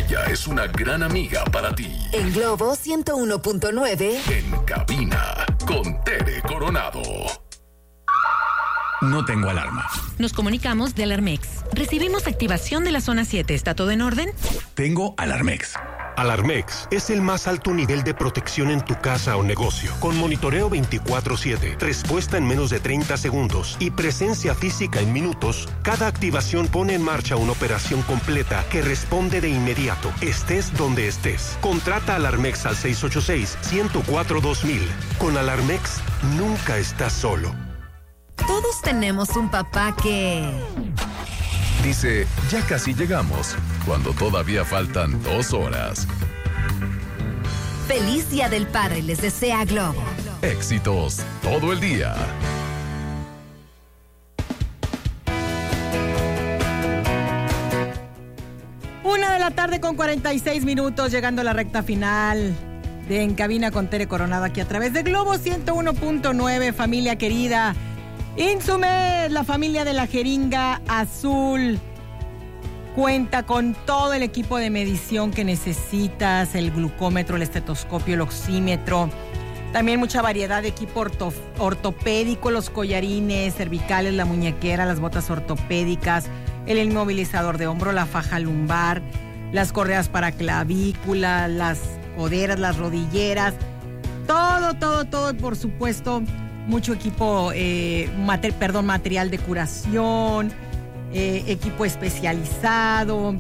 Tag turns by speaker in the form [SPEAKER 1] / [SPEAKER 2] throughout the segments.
[SPEAKER 1] Ella es una gran amiga para ti.
[SPEAKER 2] En Globo 101.9.
[SPEAKER 1] En cabina, con Tere Coronado.
[SPEAKER 3] No tengo alarma.
[SPEAKER 4] Nos comunicamos de Alarmex. Recibimos activación de la zona 7. ¿Está todo en orden?
[SPEAKER 3] Tengo Alarmex.
[SPEAKER 5] Alarmex es el más alto nivel de protección en tu casa o negocio, con monitoreo 24/7, respuesta en menos de 30 segundos y presencia física en minutos. Cada activación pone en marcha una operación completa que responde de inmediato, estés donde estés. Contrata Alarmex al 686-104-2000. Con Alarmex, nunca estás solo.
[SPEAKER 2] Todos tenemos un papá que...
[SPEAKER 1] Dice, ya casi llegamos, cuando todavía faltan 2 horas.
[SPEAKER 2] Feliz Día del Padre les desea Globo.
[SPEAKER 1] Éxitos todo el día.
[SPEAKER 6] Una de la tarde con 46 minutos, llegando a la recta final de En Cabina con Tere Coronado aquí a través de Globo 101.9, familia querida. Insumed, la familia de la jeringa azul, cuenta con todo el equipo de medición que necesitas, el glucómetro, el estetoscopio, el oxímetro, también mucha variedad de equipo ortopédico, los collarines cervicales, la muñequera, las botas ortopédicas, el inmovilizador de hombro, la faja lumbar, las correas para clavícula, las coderas, las rodilleras, todo, y por supuesto mucho equipo, material de curación, equipo especializado,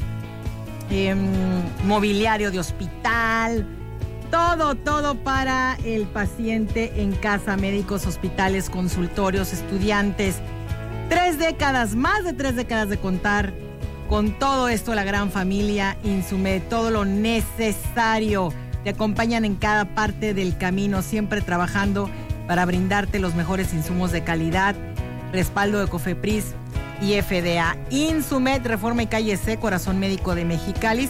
[SPEAKER 6] mobiliario de hospital, todo para el paciente en casa, médicos, hospitales, consultorios, estudiantes. 3 décadas, más de 3 décadas de contar con todo esto, la gran familia Insumed, todo lo necesario. Te acompañan en cada parte del camino, siempre trabajando para brindarte los mejores insumos de calidad, respaldo de COFEPRIS y FDA. Insumed, Reforma y Calle C, Corazón Médico de Mexicali,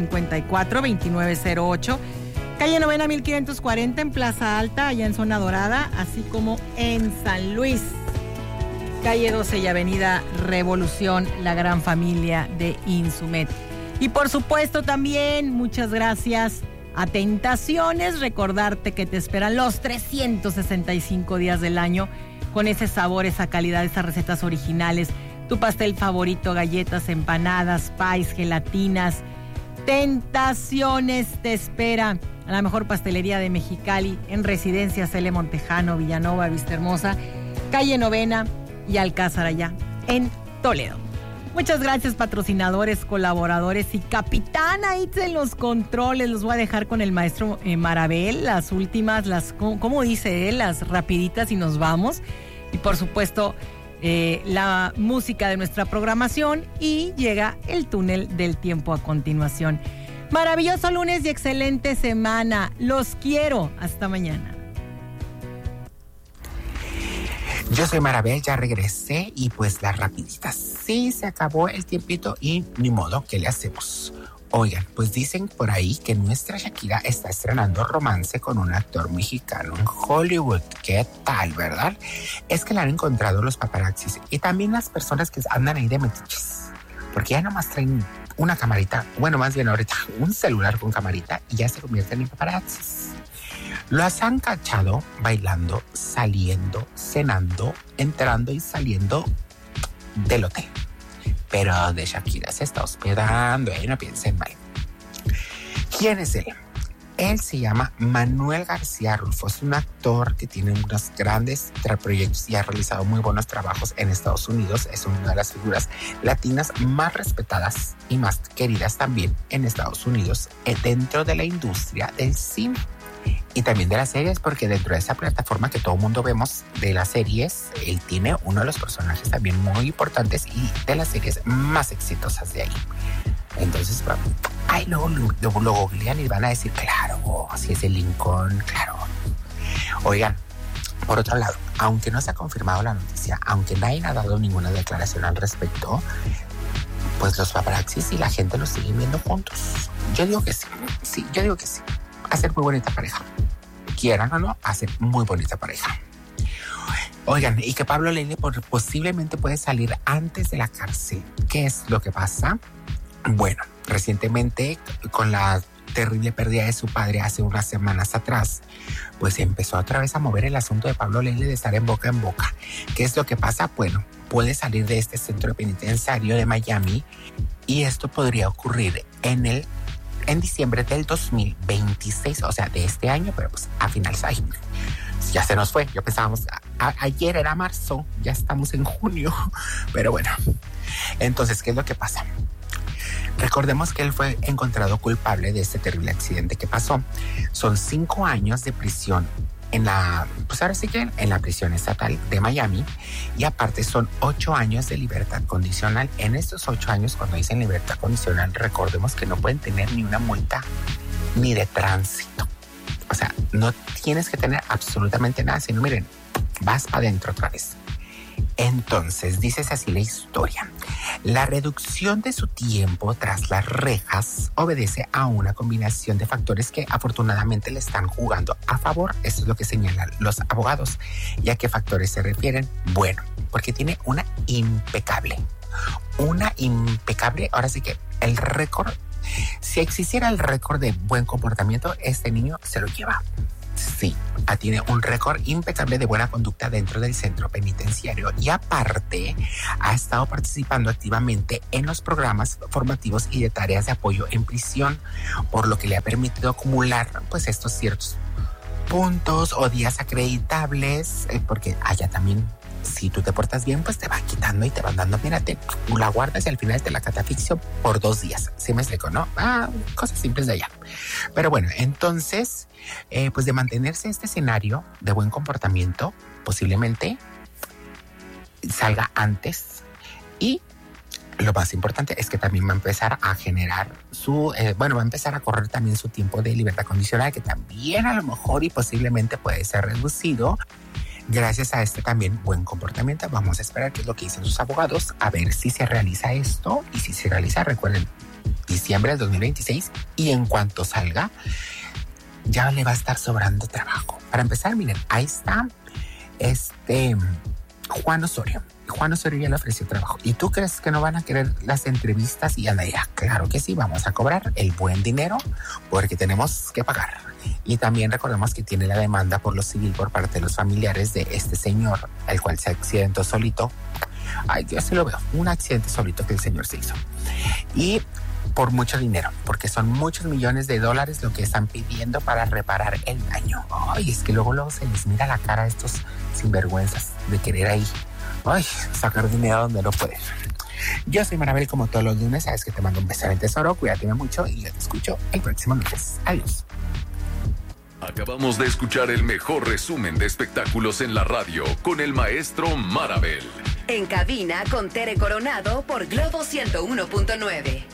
[SPEAKER 6] 554-2908. Calle Novena 1540 en Plaza Alta, allá en Zona Dorada, así como en San Luis. Calle 12 y Avenida Revolución, la gran familia de Insumed. Y por supuesto también, muchas gracias a Tentaciones, recordarte que te esperan los 365 días del año con ese sabor, esa calidad, esas recetas originales, tu pastel favorito, galletas, empanadas, pies, gelatinas. Tentaciones te espera a la mejor pastelería de Mexicali, en Residencias L. Montejano, Villanova, Vistahermosa, Calle Novena y Alcázar, allá en Toledo. Muchas gracias, patrocinadores, colaboradores y capitana Itzel en los controles. Los voy a dejar con el maestro Marabel, las últimas, ¿cómo dice él? Las rapiditas y nos vamos. Y por supuesto, la música de nuestra programación y llega el túnel del tiempo a continuación. Maravilloso lunes y excelente semana. Los quiero. Hasta mañana.
[SPEAKER 7] Yo soy Marabel, ya regresé y pues las rapiditas. Sí, se acabó el tiempito y ni modo, ¿qué le hacemos? Oigan, pues dicen por ahí que nuestra Shakira está estrenando romance con un actor mexicano en Hollywood. ¿Qué tal, verdad? Es que la han encontrado los paparazzis y también las personas que andan ahí de metiches. Porque ya nomás traen una camarita, bueno, más bien ahorita un celular con camarita y ya se convierten en paparazzis. Los han cachado bailando, saliendo, cenando, entrando y saliendo del hotel. Pero de Shakira se está hospedando, no piensen mal. ¿Quién es él? Él se llama Manuel García Rulfo. Es un actor que tiene unos grandes proyectos y ha realizado muy buenos trabajos en Estados Unidos. Es una de las figuras latinas más respetadas y más queridas también en Estados Unidos, dentro de la industria del cine. Y también de las series, porque dentro de esa plataforma que todo el mundo vemos de las series, él tiene uno de los personajes también muy importantes y de las series más exitosas de ahí. Entonces, luego lo googlean y van a decir, claro, si es el Lincoln, claro. Oigan, por otro lado, aunque no se ha confirmado la noticia, aunque nadie ha dado ninguna declaración al respecto, pues los paparazzis y la gente los siguen viendo juntos. Yo digo que sí, yo digo que sí. Hacen muy bonita pareja. Quieran o no, hacen muy bonita pareja. Oigan, y que Pablo Lyle posiblemente puede salir antes de la cárcel. ¿Qué es lo que pasa? Bueno, recientemente, con la terrible pérdida de su padre hace unas semanas atrás, pues empezó otra vez a mover el asunto de Pablo Lyle de estar en boca en boca. ¿Qué es lo que pasa? Bueno, puede salir de este centro penitenciario de Miami y esto podría ocurrir en diciembre del 2026, o sea, de este año, pero pues a finales de año. Ya se nos fue, yo pensábamos, ayer era marzo, ya estamos en junio, pero bueno. Entonces, ¿qué es lo que pasa? Recordemos que él fue encontrado culpable de este terrible accidente que pasó. Son 5 años de prisión en la prisión estatal de Miami, y aparte son 8 años de libertad condicional. En estos 8 años, cuando dicen libertad condicional, recordemos que no pueden tener ni una multa ni de tránsito. O sea, no tienes que tener absolutamente nada, sino miren, vas para adentro otra vez. Entonces, dices así la historia. La reducción de su tiempo tras las rejas obedece a una combinación de factores que afortunadamente le están jugando a favor. Eso es lo que señalan los abogados. ¿Y a qué factores se refieren? Bueno, porque tiene una impecable, ahora sí que el récord, si existiera el récord de buen comportamiento, este niño se lo lleva. Sí, tiene un récord impecable de buena conducta dentro del centro penitenciario, y aparte ha estado participando activamente en los programas formativos y de tareas de apoyo en prisión, por lo que le ha permitido acumular pues estos ciertos puntos o días acreditables, porque allá también, si tú te portas bien, pues te va quitando y te van dando, mírate, tú la guardas y al final te la catafixio por 2 días. ¿Sí me explico, no? Cosas simples de allá. Pero bueno, entonces, pues de mantenerse este escenario de buen comportamiento, posiblemente salga antes, y lo más importante es que también va a empezar a generar va a empezar a correr también su tiempo de libertad condicional, que también a lo mejor y posiblemente puede ser reducido gracias a este también buen comportamiento. Vamos a esperar qué es lo que dicen sus abogados, a ver si se realiza esto, y si se realiza, recuerden, diciembre del 2026, y en cuanto salga, ya le va a estar sobrando trabajo. Para empezar, miren, ahí está Juan Osorio. Juan Osorio ya le ofreció trabajo. ¿Y tú crees que no van a querer las entrevistas? Y anda ya, claro que sí, vamos a cobrar el buen dinero porque tenemos que pagar. Y también recordemos que tiene la demanda por lo civil por parte de los familiares de este señor, el cual se accidentó solito. Ay, yo sí lo veo, un accidente solito que el señor se hizo. Y por mucho dinero, porque son muchos millones de dólares lo que están pidiendo para reparar el daño. Ay, es que luego se les mira la cara a estos sinvergüenzas de querer ahí, sacar dinero donde no pueden. Yo soy Marabel, como todos los lunes. Sabes que te mando un beso en el tesoro, cuídate mucho y yo te escucho el próximo lunes. Adiós.
[SPEAKER 1] Acabamos de escuchar el mejor resumen de espectáculos en la radio con el maestro Marabel.
[SPEAKER 2] En cabina con Tere Coronado por Globo 101.9.